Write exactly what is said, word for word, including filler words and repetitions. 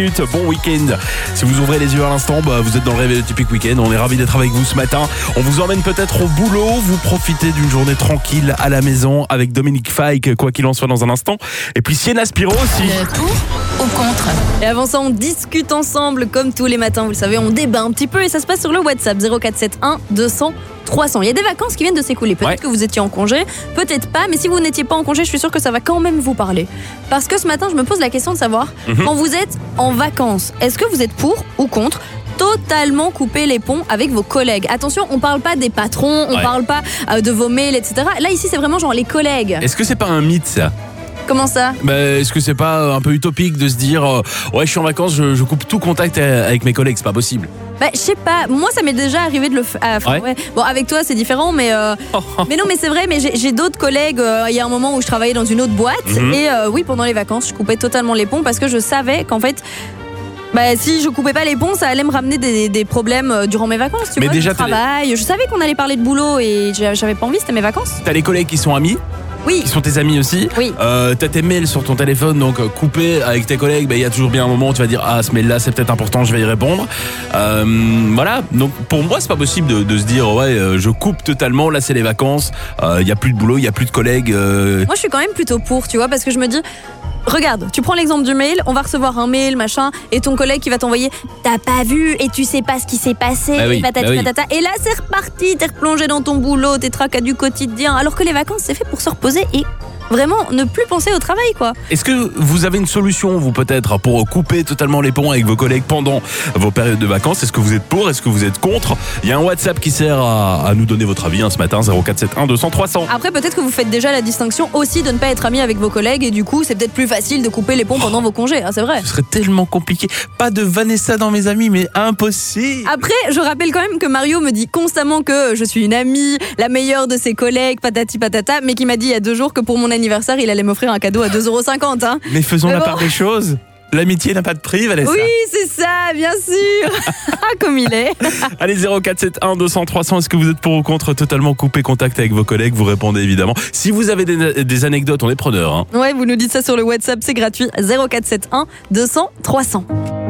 Bon week-end. Si vous ouvrez les yeux à l'instant, bah, vous êtes dans le réveil typique week-end. On est ravis d'être avec vous ce matin. On vous emmène peut-être au boulot. Vous profitez d'une journée tranquille à la maison avec Dominique Fike, quoi qu'il en soit dans un instant. Et puis Sienna Spiro aussi. Le pour ou contre. Et avant ça, on discute ensemble comme tous les matins. Vous le savez, on débat un petit peu et ça se passe sur le WhatsApp zéro quatre sept un deux cents trois cents. Il y a des vacances qui viennent de s'écouler. Peut-être Ouais. que vous étiez en congé, peut-être pas. Mais si vous n'étiez pas en congé, je suis sûre que ça va quand même vous parler. Parce que ce matin, je me pose la question de savoir, Mhm. quand vous êtes en vacances, est-ce que vous êtes pour ou contre totalement couper les ponts avec vos collègues? Attention, on parle pas des patrons, on Ouais. parle pas euh, de vos mails, et cetera. Là, ici, c'est vraiment genre les collègues. Est-ce que c'est pas un mythe ça? Comment ça? Bah, est-ce que c'est pas un peu utopique de se dire euh, ouais, je suis en vacances, je, je coupe tout contact avec mes collègues, c'est pas possible. Bah, je sais pas. Moi, ça m'est déjà arrivé de le faire. Ouais. Ouais. Bon, avec toi, c'est différent, mais euh, mais non, mais c'est vrai. Mais j'ai, j'ai d'autres collègues. euh, Il y a un moment où je travaillais dans une autre boîte Mhm. et euh, oui, pendant les vacances, je coupais totalement les ponts parce que je savais qu'en fait. Bah, si je coupais pas les ponts, ça allait me ramener des, des problèmes euh, durant mes vacances, tu Mais vois, déjà, du t'as les- travail. Je savais qu'on allait parler de boulot et j'a- j'avais pas envie, c'était mes vacances. T'as les collègues qui sont amis, Oui, qui sont tes amis aussi. oui. Euh, t'as tes mails sur ton téléphone, donc euh, couper avec tes collègues, bah, il y a toujours bien un moment où tu vas dire ah, ce mail là c'est peut-être important, je vais y répondre. Euh, voilà, donc pour moi c'est pas possible de, de se dire ouais euh, je coupe totalement, là c'est les vacances, il y a plus de boulot, il y a plus de collègues. euh, Moi, je suis quand même plutôt pour, tu vois, parce que je me dis. Regarde, tu prends l'exemple du mail, on va recevoir un mail, machin, et ton collègue qui va t'envoyer « T'as pas vu et tu sais pas ce qui s'est passé, Bah oui, patati bah oui. patata. » Et là, c'est reparti, t'es replongé dans ton boulot, tes tracas du quotidien, alors que les vacances, c'est fait pour se reposer et vraiment ne plus penser au travail, quoi. Est-ce que vous avez une solution, vous peut-être, pour couper totalement les ponts avec vos collègues pendant vos périodes de vacances? Est-ce que vous êtes pour? Est-ce que vous êtes contre? Il y a un WhatsApp qui sert à, à nous donner votre avis hein, ce matin, zéro quatre sept un deux cents trois cents. Après, peut-être que vous faites déjà la distinction aussi de ne pas être ami avec vos collègues, et du coup, c'est peut-être plus facile de couper les ponts pendant vos congés, hein, c'est vrai. Ce serait tellement compliqué. Pas de Vanessa dans mes amis, mais impossible. Après, je rappelle quand même que Mario me dit constamment que je suis une amie, la meilleure de ses collègues, patati patata, mais qui m'a dit il y a deux jours que pour mon anniversaire, il allait m'offrir un cadeau à deux euros cinquante. Hein. Mais faisons Mais la bon. part des choses. L'amitié n'a pas de prix, Vanessa. Oui, c'est ça, bien sûr. Comme il est. Allez, zéro quatre sept un deux cents trois cents, est-ce que vous êtes pour ou contre totalement couper contact avec vos collègues? Vous répondez évidemment. Si vous avez des, des anecdotes, on est preneurs. Hein. Ouais, vous nous dites ça sur le WhatsApp, c'est gratuit. zéro quatre sept un deux cents trois cents.